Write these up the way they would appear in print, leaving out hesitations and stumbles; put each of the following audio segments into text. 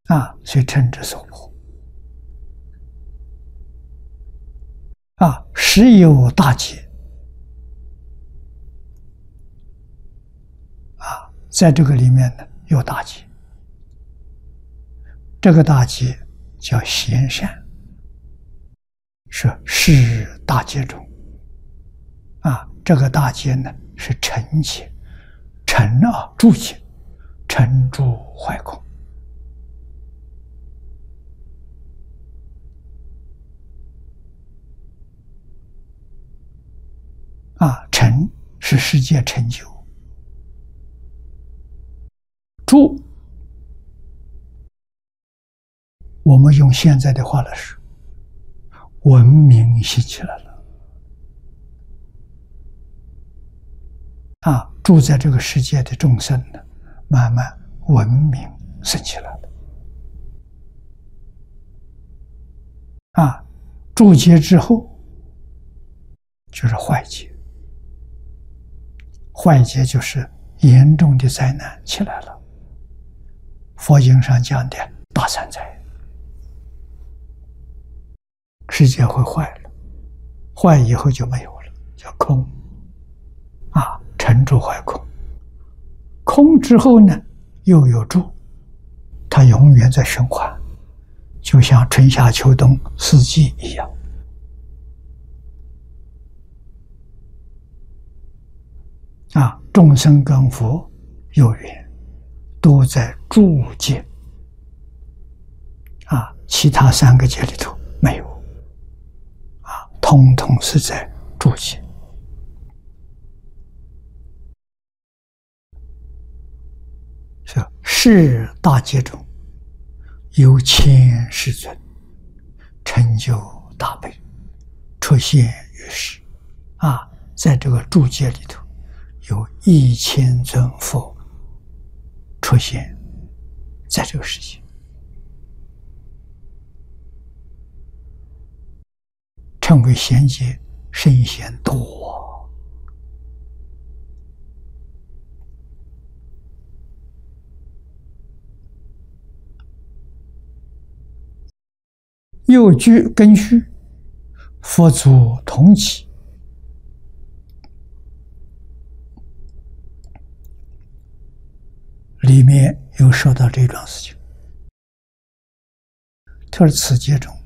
所以称之所破。实有大劫。在这个里面呢，有大劫。这个大劫叫贤善，是大劫中。这个大劫呢是尘劫，住劫，尘住坏空。尘是世界成就，住，我们用现在的话来说，文明兴起来了。住在这个世界的众生呢，慢慢文明升起来了。住劫之后就是坏劫，坏劫就是严重的灾难起来了。佛经上讲的大三灾，世界会坏了，坏以后就没有了，叫空。尘住坏空，空之后呢，又有住，它永远在循环，就像春夏秋冬四季一样。众生跟佛有缘，都在住界。其他三个界里头没有。通通是在住界。是大劫中有千世尊成就大悲，出现于世。在这个住界里头有1000尊佛出现在这个世界，称为贤劫，圣贤多。又居根须，佛祖同起。里面有说到这桩事情。特而此劫中，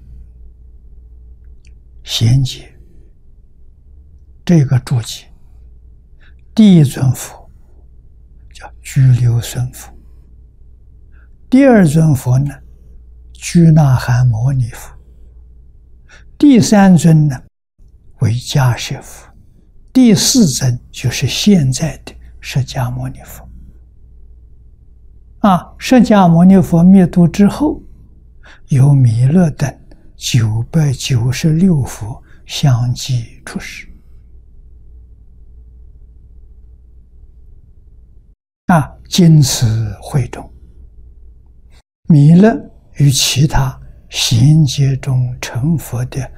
贤劫这个住劫，第一尊佛叫居留孙佛，第二尊佛呢居那含摩尼佛，第三尊呢为迦叶佛，第四尊就是现在的释迦牟尼佛。释迦牟尼佛灭度之后，有弥勒等996佛相继出世。今此会中，弥勒与其他贤劫中成佛的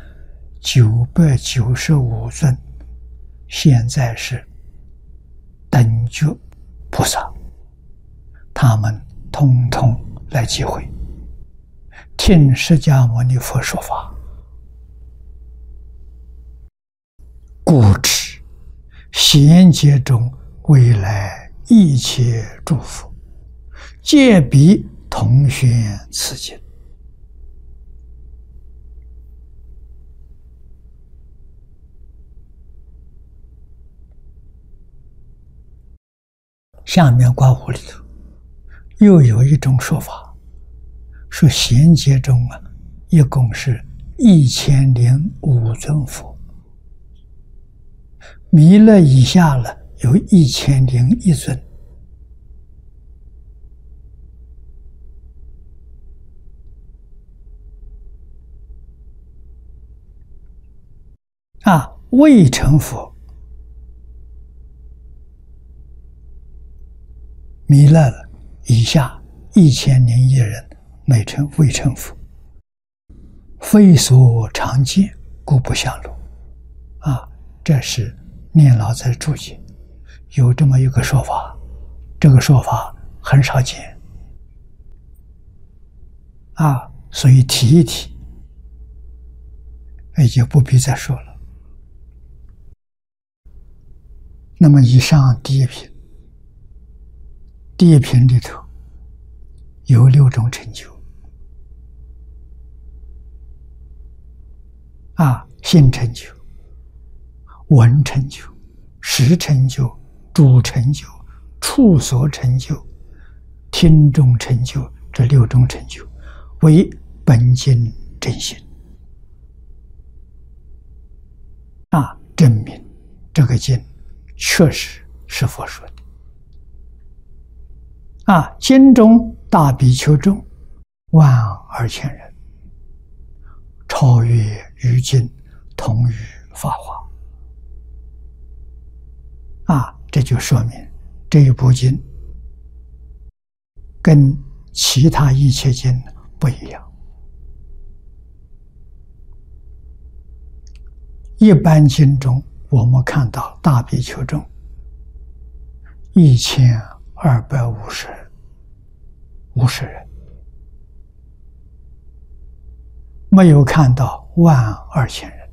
995尊，现在是等觉菩萨，他们通通来集会，听释迦牟尼佛说法。故知贤劫中未来一切诸佛，皆彼同宣此经。下面括弧里头又有一种说法，说贤劫中一共是1005尊佛，弥勒以下了有1001尊。未成佛，弥勒以下1001人未成佛，非所常见，故不相容。这是念老在注解有这么一个说法，这个说法很少见。 所以提一提，也不必再说了。那么以上第一品，第一品里头有6种成就。心成就、闻成就、识成就、主成就、处所成就、听众成就，这6种成就为本经正心。证明这个经确实是佛说的。经中大比丘众12000人，超越于经，同于法华。这就说明这一部经跟其他一切经不一样。一般经中，我们看到大比丘众1250人，没有看到12000人。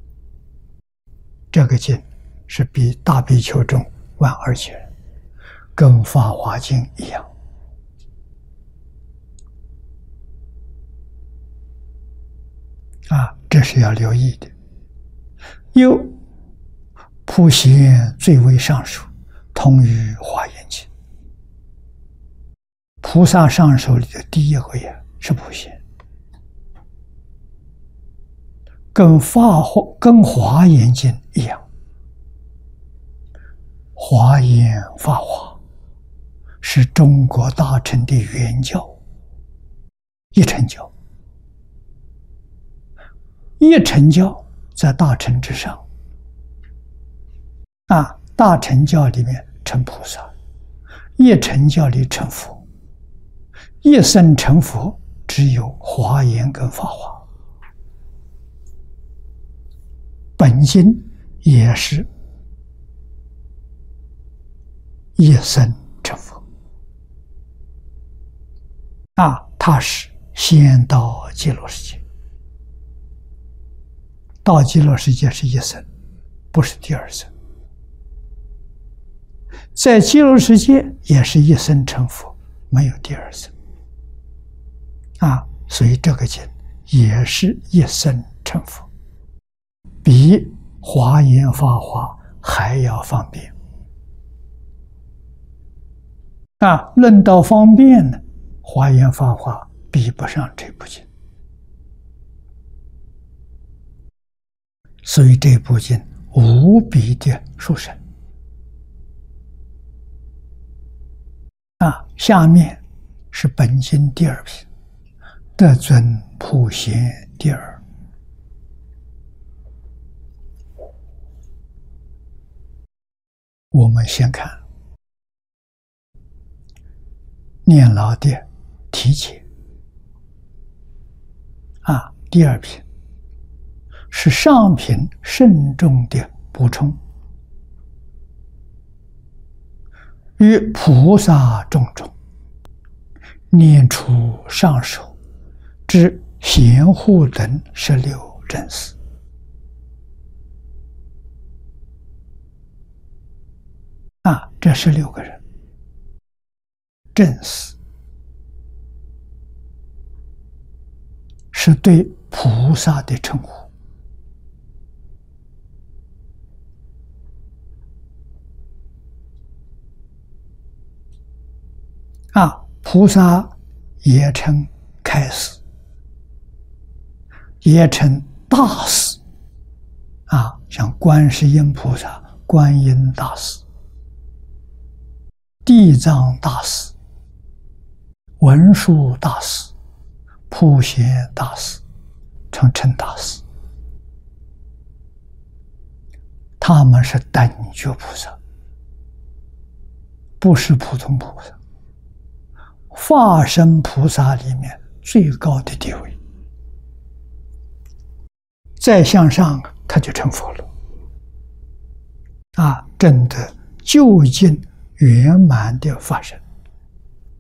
这个经是比大比丘众12000人，跟法华经一样。这是要留意的。又普贤最为上首，同于华严经。菩萨上首里的第一位是普贤，跟华严经一样。华严法华是中国大乘的原教，一乘教。一乘教在大乘之上。大乘教里面成菩萨，一乘教里成佛。一生成佛只有华严跟法华。本经也是一生成佛。他是先到极乐世界，到极乐世界是一生，不是第二生。在极乐世界也是一生成佛，没有第二生。所以这个经也是一生成佛，比华严法华还要方便。论到方便呢，华严法华比不上这部经。所以这部经无比的殊胜。下面是本经第2品，得尊普贤第二。我们先看念老的题解。第2品是上品慎重的补充，于菩萨众中念出上首之贤护等16正士。这16个人，正士是对菩萨的称呼。菩萨也称开示，也称大士。像观世音菩萨、观音大士、地藏大士、文殊大士、普贤大士，称大士。他们是等觉菩萨，不是普通菩萨。化身菩萨里面最高的地位，再向上他就成佛了。证得究竟圆满的法身。